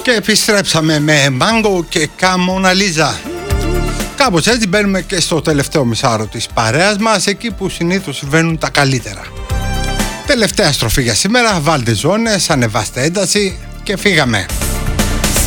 Και επιστρέψαμε με Μάγκο και Καμόνα Λίζα. Κάπως έτσι μπαίνουμε και στο τελευταίο μισάωρο της παρέας μας, εκεί που συνήθως συμβαίνουν τα καλύτερα. Τελευταία στροφή για σήμερα, βάλτε ζώνες, ανεβάστε ένταση και φύγαμε.